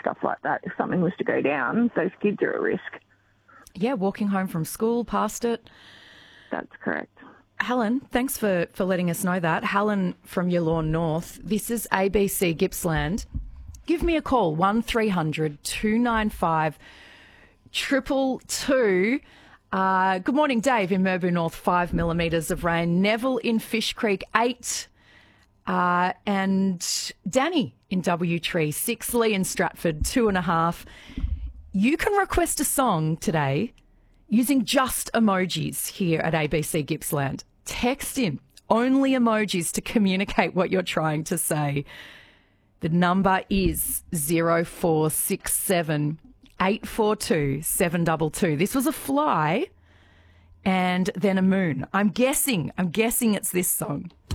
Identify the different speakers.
Speaker 1: stuff like that. If something was to go down, those kids are at risk.
Speaker 2: Yeah, walking home from school, past it.
Speaker 1: That's correct.
Speaker 2: Helen, thanks for letting us know that. Helen from Yallourn North. This is ABC Gippsland. Give me a call, 1300 295 222. Good morning, Dave in Merbau North, 5 millimetres of rain. Neville in Fish Creek, 8. And Danny in W Tree, 6. Lee in Stratford, 2.5. You can request a song today using just emojis here at ABC Gippsland. Text in only emojis to communicate what you're trying to say. The number is 0467 842 722. This was a fly and then a moon. I'm guessing it's this song.